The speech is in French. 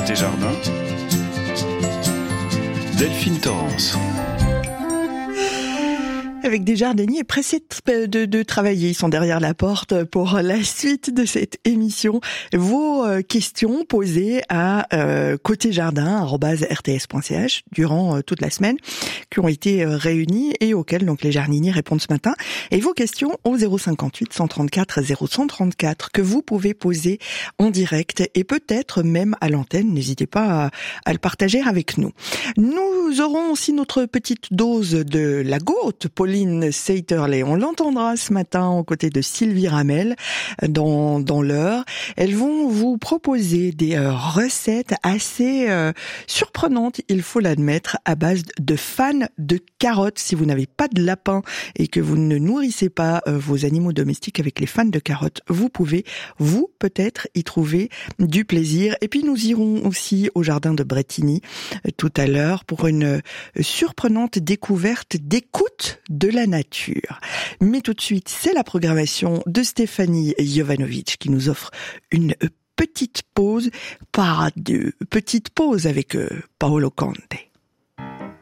Côté jardin, Delphine Torrance. Avec des jardiniers pressés de travailler. Ils sont derrière la porte pour la suite de cette émission. Vos questions posées à côtéjardin@rts.ch durant toute la semaine, qui ont été réunies et auxquelles donc les jardiniers répondent ce matin. Et vos questions au 058 134 0134 que vous pouvez poser en direct et peut-être même à l'antenne. N'hésitez pas à le partager avec nous. Nous aurons aussi notre petite dose de la goutte, Pauline Seiterley. On l'entendra ce matin aux côtés de Sylvie Ramel dans l'heure. Elles vont vous proposer des recettes assez surprenantes, il faut l'admettre, à base de fans de carottes. Si vous n'avez pas de lapin et que vous ne nourrissez pas vos animaux domestiques avec les fans de carottes, vous pouvez, peut-être y trouver du plaisir. Et puis nous irons aussi au jardin de Bretigny tout à l'heure pour une surprenante découverte d'écoute de la nature. Mais tout de suite, c'est la programmation de Stéphanie Jovanovic qui nous offre une petite pause avec Paolo Conte.